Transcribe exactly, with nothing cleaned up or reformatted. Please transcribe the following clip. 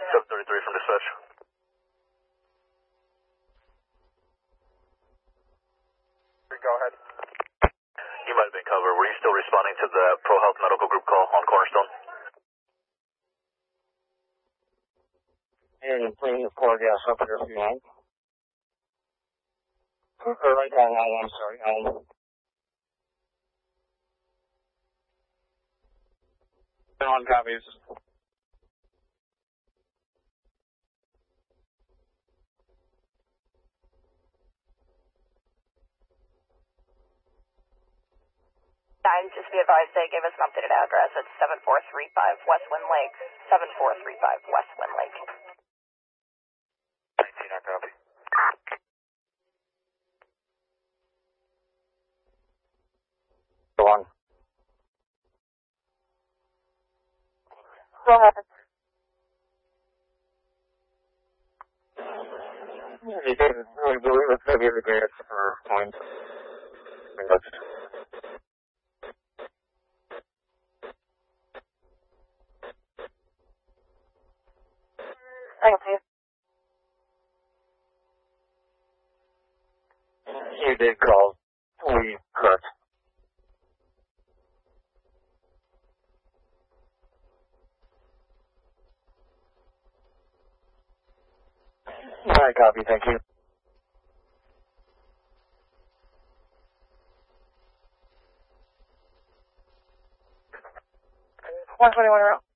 seven thirty-three from dispatch. Go ahead. You might have been covered. Were you still responding to the Pro Health Medical Group call on Cornerstone? And playing the four gas up here if you want. Or right on, I'm sorry. Um, on copies. Nine, just be advised they gave us an updated address. It's seven four three five Westwind Lake. seven four three five Westwind Lake. nineteen, I copy. Go on. Go ahead. You didn't really believe it's maybe the gas for points. I mean, that's I can see it. You did call. We correct. I copy, thank you. one twenty-one route.